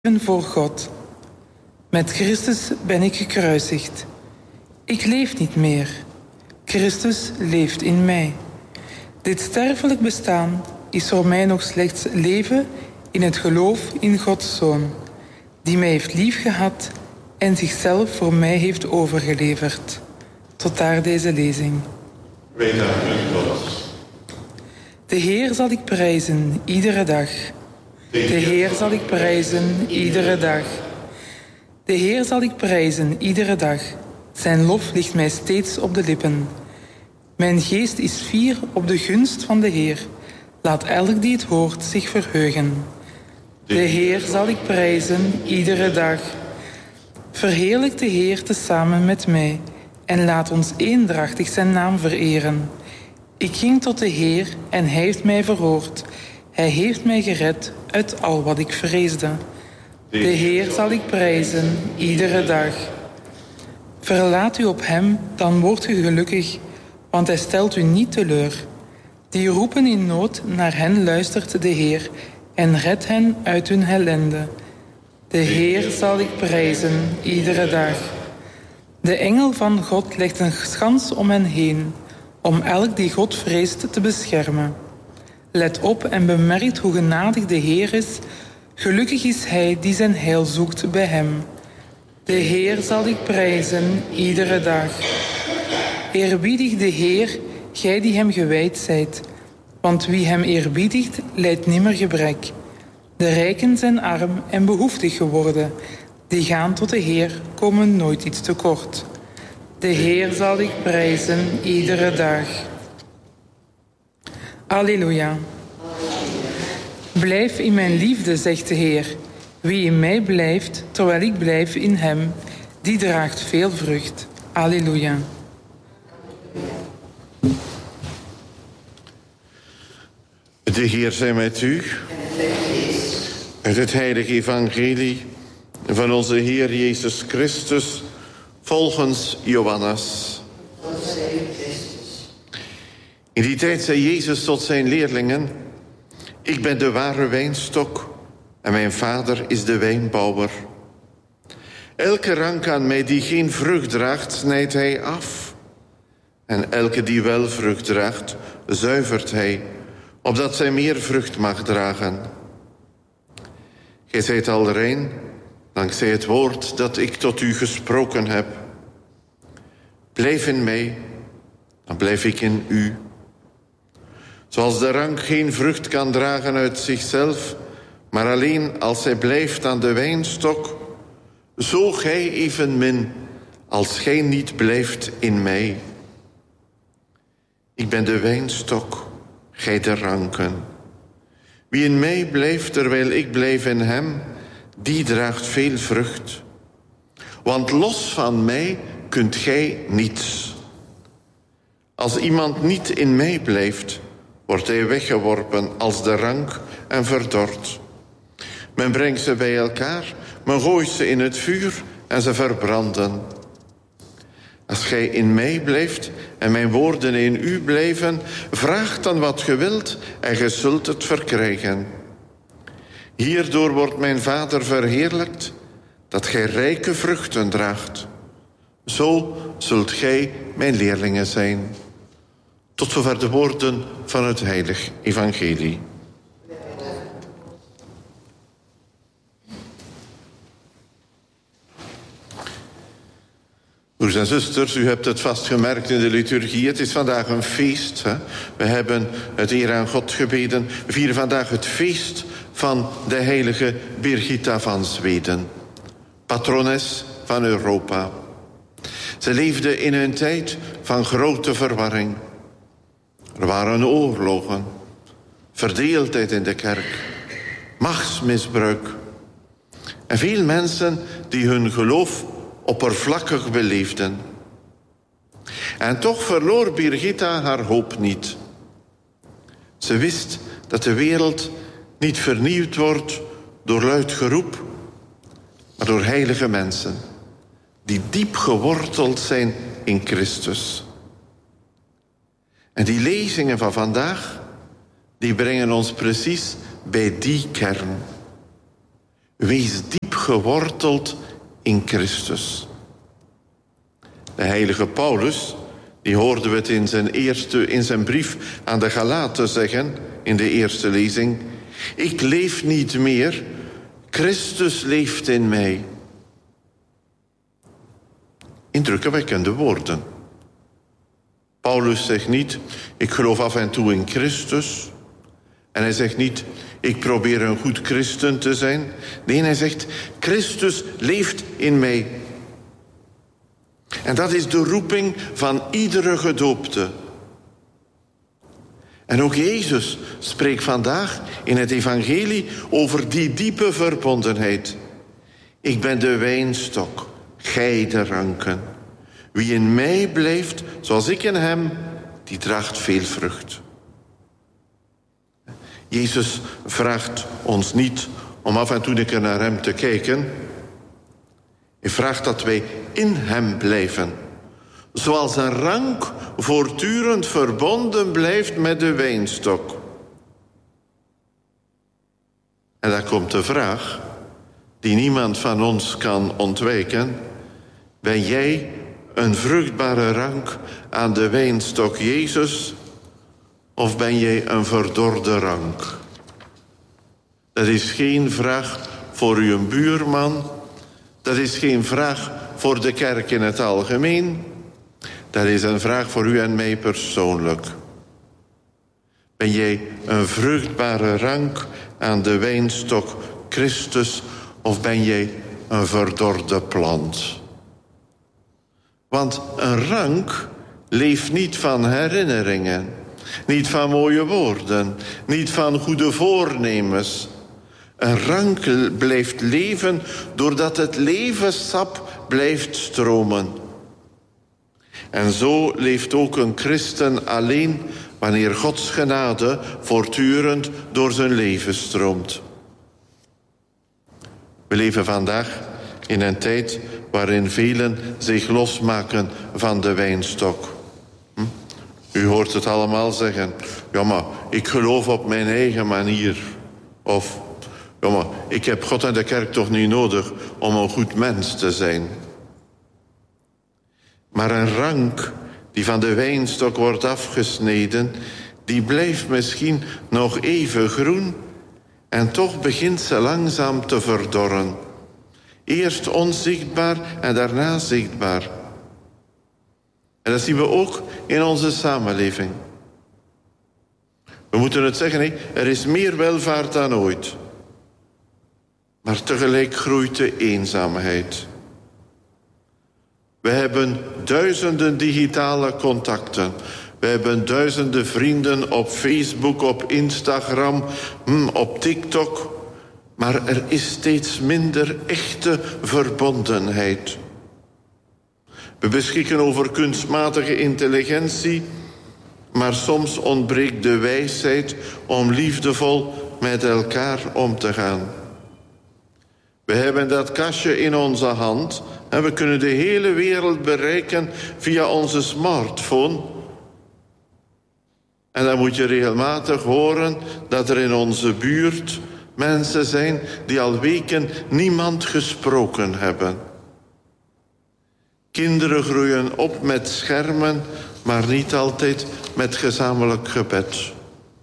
voor God. Met Christus ben ik gekruisigd. Ik leef niet meer. Christus leeft in mij. Dit sterfelijk bestaan is voor mij nog slechts leven in het geloof in Gods Zoon, die mij heeft liefgehad en zichzelf voor mij heeft overgeleverd. Tot daar deze lezing. Wij danken u, God. De Heer zal ik prijzen iedere dag. De Heer zal ik prijzen iedere dag. De Heer zal ik prijzen iedere dag. Zijn lof ligt mij steeds op de lippen. Mijn geest is fier op de gunst van de Heer. Laat elk die het hoort zich verheugen. De Heer zal ik prijzen iedere dag. Verheerlijk de Heer tezamen met mij en laat ons eendrachtig zijn naam vereren. Ik ging tot de Heer en hij heeft mij verhoord. Hij heeft mij gered uit al wat ik vreesde. De Heer zal ik prijzen iedere dag. Verlaat u op hem, dan wordt u gelukkig, want hij stelt u niet teleur. Die roepen in nood, naar hen luistert de Heer en redt hen uit hun ellende. De Heer zal ik prijzen iedere dag. De engel van God legt een schans om hen heen, om elk die God vreest te beschermen. Let op en bemerkt hoe genadig de Heer is. Gelukkig is hij die zijn heil zoekt bij hem. De Heer zal ik prijzen iedere dag. Eerbiedig de Heer, gij die hem gewijd zijt. Want wie hem eerbiedigt, lijdt nimmer gebrek. De rijken zijn arm en behoeftig geworden. Die gaan tot de Heer, komen nooit iets tekort. De Heer zal ik prijzen iedere dag. Alleluia. Blijf in mijn liefde, zegt de Heer. Wie in mij blijft, terwijl ik blijf in hem, die draagt veel vrucht. Alleluia. De Heer zij met u. Uit het heilige evangelie van onze Heer Jezus Christus volgens Johannes. In die tijd zei Jezus tot zijn leerlingen: Ik ben de ware wijnstok en mijn Vader is de wijnbouwer. Elke rank aan mij die geen vrucht draagt, snijdt hij af. En elke die wel vrucht draagt, zuivert hij, opdat zij meer vrucht mag dragen. Gij zijt al rein, dankzij het woord dat ik tot u gesproken heb. Blijf in mij, dan blijf ik in u. Zoals de rank geen vrucht kan dragen uit zichzelf, maar alleen als zij blijft aan de wijnstok, zo gij evenmin, als gij niet blijft in mij. Ik ben de wijnstok, gij de ranken. Wie in mij blijft terwijl ik blijf in hem, die draagt veel vrucht. Want los van mij kunt gij niets. Als iemand niet in mij blijft, wordt hij weggeworpen als de rank en verdord. Men brengt ze bij elkaar, men gooit ze in het vuur en ze verbranden. Als gij in mij blijft en mijn woorden in u blijven, vraag dan wat ge wilt en ge zult het verkrijgen. Hierdoor wordt mijn Vader verheerlijkt, dat gij rijke vruchten draagt. Zo zult gij mijn leerlingen zijn. Tot zover de woorden van het heilig evangelie. Broers en zusters, u hebt het vast gemerkt in de liturgie. Het is vandaag een feest. Hè? We hebben het eer aan God gebeden. We vieren vandaag het feest van de heilige Birgitta van Zweden. Patrones van Europa. Ze leefde in een tijd van grote verwarring. Er waren oorlogen, verdeeldheid in de kerk, machtsmisbruik. En veel mensen die hun geloof oppervlakkig beleefden. En toch verloor Birgitta haar hoop niet. Ze wist dat de wereld niet vernieuwd wordt door luid geroep, maar door heilige mensen die diep geworteld zijn in Christus. En die lezingen van vandaag, die brengen ons precies bij die kern. Wees diep geworteld in Christus. De heilige Paulus, die hoorden we het in zijn brief aan de Galaten zeggen, in de eerste lezing. Ik leef niet meer, Christus leeft in mij. Indrukwekkende woorden. Paulus zegt niet, ik geloof af en toe in Christus. En hij zegt niet, ik probeer een goed christen te zijn. Nee, hij zegt, Christus leeft in mij. En dat is de roeping van iedere gedoopte. En ook Jezus spreekt vandaag in het evangelie over die diepe verbondenheid. Ik ben de wijnstok, gij de ranken. Wie in mij blijft, zoals ik in hem, die draagt veel vrucht. Jezus vraagt ons niet om af en toe een keer naar hem te kijken. Hij vraagt dat wij in hem blijven. Zoals een rank voortdurend verbonden blijft met de wijnstok. En daar komt de vraag die niemand van ons kan ontwijken. Ben jij een vruchtbare rank aan de wijnstok Jezus, of ben jij een verdorde rank? Dat is geen vraag voor uw buurman. Dat is geen vraag voor de kerk in het algemeen. Dat is een vraag voor u en mij persoonlijk. Ben jij een vruchtbare rank aan de wijnstok Christus, of ben jij een verdorde plant? Want een rank leeft niet van herinneringen, niet van mooie woorden, niet van goede voornemens. Een rank blijft leven doordat het levenssap blijft stromen. En zo leeft ook een christen alleen wanneer Gods genade voortdurend door zijn leven stroomt. We leven vandaag in een tijd waarin velen zich losmaken van de wijnstok. U hoort het allemaal zeggen. Ja, maar ik geloof op mijn eigen manier. Of, ja, maar ik heb God en de kerk toch niet nodig om een goed mens te zijn. Maar een rank die van de wijnstok wordt afgesneden, die blijft misschien nog even groen, en toch begint ze langzaam te verdorren. Eerst onzichtbaar en daarna zichtbaar. En dat zien we ook in onze samenleving. We moeten het zeggen, er is meer welvaart dan ooit. Maar tegelijk groeit de eenzaamheid. We hebben duizenden digitale contacten. We hebben duizenden vrienden op Facebook, op Instagram, op TikTok. Maar er is steeds minder echte verbondenheid. We beschikken over kunstmatige intelligentie, maar soms ontbreekt de wijsheid om liefdevol met elkaar om te gaan. We hebben dat kastje in onze hand en we kunnen de hele wereld bereiken via onze smartphone. En dan moet je regelmatig horen dat er in onze buurt mensen zijn die al weken niemand gesproken hebben. Kinderen groeien op met schermen, maar niet altijd met gezamenlijk gebed.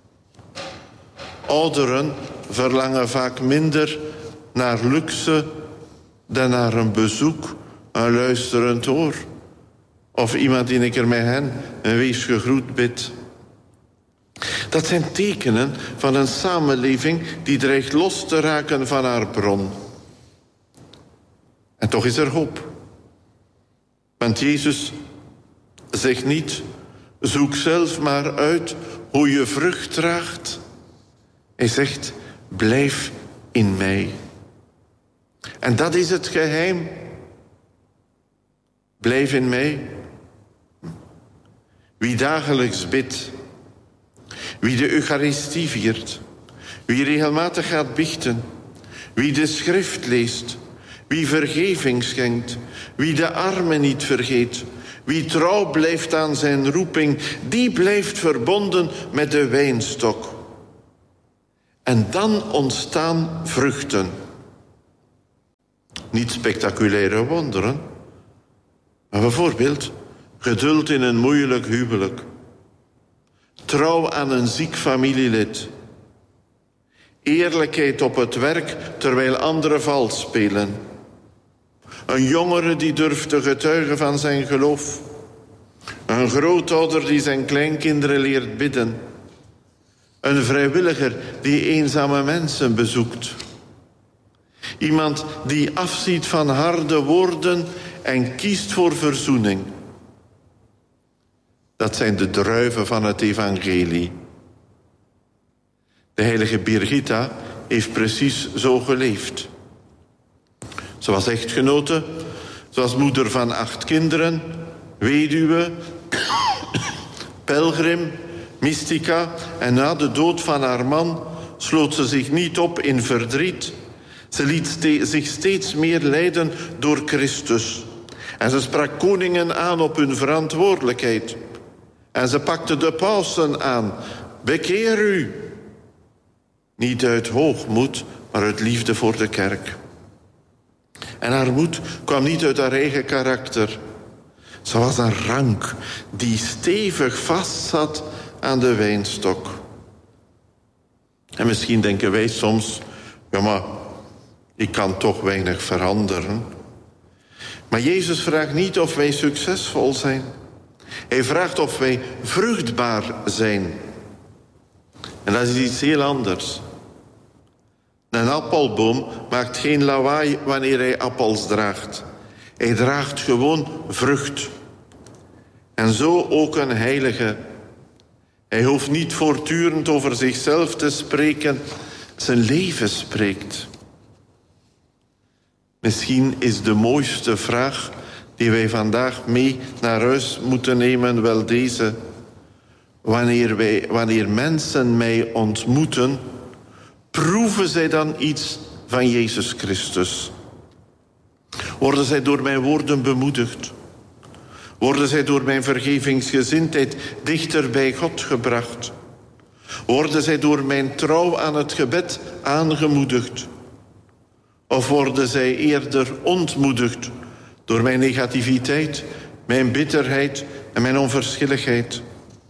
Ouderen verlangen vaak minder naar luxe dan naar een bezoek, een luisterend oor. Of iemand die een keer met hen een wees gegroet bidt. Dat zijn tekenen van een samenleving die dreigt los te raken van haar bron. En toch is er hoop. Want Jezus zegt niet, zoek zelf maar uit hoe je vrucht draagt. Hij zegt, blijf in mij. En dat is het geheim. Blijf in mij. Wie dagelijks bidt, wie de Eucharistie viert, wie regelmatig gaat biechten, wie de schrift leest, wie vergeving schenkt, wie de armen niet vergeet, wie trouw blijft aan zijn roeping, die blijft verbonden met de wijnstok. En dan ontstaan vruchten. niet spectaculaire wonderen. Maar bijvoorbeeld geduld in een moeilijk huwelijk. Trouw aan een ziek familielid. Eerlijkheid op het werk terwijl anderen vals spelen. Een jongere die durft te getuigen van zijn geloof. Een grootouder die zijn kleinkinderen leert bidden. Een vrijwilliger die eenzame mensen bezoekt. Iemand die afziet van harde woorden en kiest voor verzoening. Dat zijn de druiven van het evangelie. De heilige Birgitta heeft precies zo geleefd. Ze was echtgenote, ze was moeder van 8 kinderen, weduwe, pelgrim, mystica, en na de dood van haar man sloot ze zich niet op in verdriet. Ze liet zich steeds meer leiden door Christus. En ze sprak koningen aan op hun verantwoordelijkheid. En ze pakte de pausen aan. Bekeer u. Niet uit hoogmoed, maar uit liefde voor de kerk. En haar moed kwam niet uit haar eigen karakter. Ze was een rank die stevig vastzat aan de wijnstok. En misschien denken wij soms, ja maar, ik kan toch weinig veranderen. Maar Jezus vraagt niet of wij succesvol zijn. Hij vraagt of wij vruchtbaar zijn. En dat is iets heel anders. Een appelboom maakt geen lawaai wanneer hij appels draagt. Hij draagt gewoon vrucht. En zo ook een heilige. Hij hoeft niet voortdurend over zichzelf te spreken. Zijn leven spreekt. Misschien is de mooiste vraag die wij vandaag mee naar huis moeten nemen wel deze. Wanneer mensen mij ontmoeten, proeven zij dan iets van Jezus Christus? Worden zij door mijn woorden bemoedigd? Worden zij door mijn vergevingsgezindheid dichter bij God gebracht? Worden zij door mijn trouw aan het gebed aangemoedigd? Of worden zij eerder ontmoedigd door mijn negativiteit, mijn bitterheid en mijn onverschilligheid?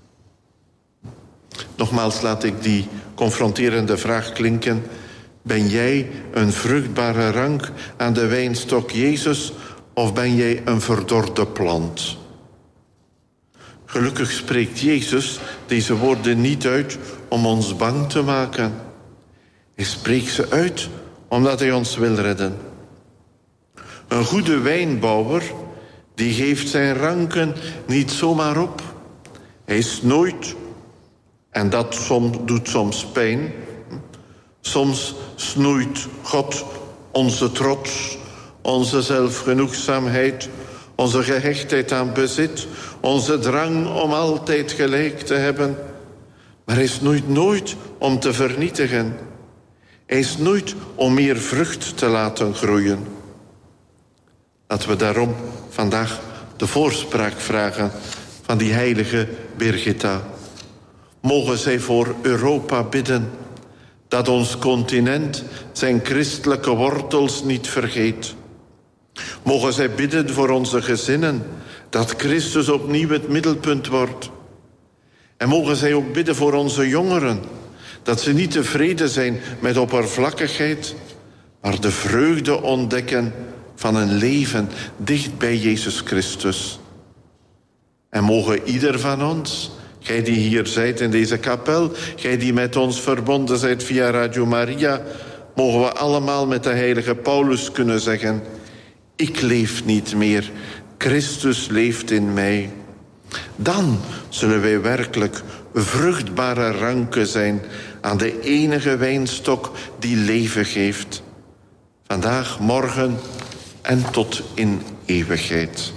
Nogmaals laat ik die confronterende vraag klinken. Ben jij een vruchtbare rank aan de wijnstok Jezus, of ben jij een verdorde plant? Gelukkig spreekt Jezus deze woorden niet uit om ons bang te maken. Hij spreekt ze uit omdat hij ons wil redden. Een goede wijnbouwer die geeft zijn ranken niet zomaar op. Hij snoeit, en dat doet soms pijn. Soms snoeit God onze trots, onze zelfgenoegzaamheid, onze gehechtheid aan bezit, onze drang om altijd gelijk te hebben. Maar hij snoeit nooit om te vernietigen. Hij snoeit om meer vrucht te laten groeien. Laten we daarom vandaag de voorspraak vragen van die heilige Birgitta. Mogen zij voor Europa bidden, dat ons continent zijn christelijke wortels niet vergeet. Mogen zij bidden voor onze gezinnen, dat Christus opnieuw het middelpunt wordt. En mogen zij ook bidden voor onze jongeren, dat ze niet tevreden zijn met oppervlakkigheid, maar de vreugde ontdekken van een leven dicht bij Jezus Christus. En mogen ieder van ons, gij die hier zijt in deze kapel, gij die met ons verbonden zijt via Radio Maria, mogen we allemaal met de heilige Paulus kunnen zeggen: ik leef niet meer, Christus leeft in mij. Dan zullen wij werkelijk vruchtbare ranken zijn aan de enige wijnstok die leven geeft. Vandaag, morgen en tot in eeuwigheid.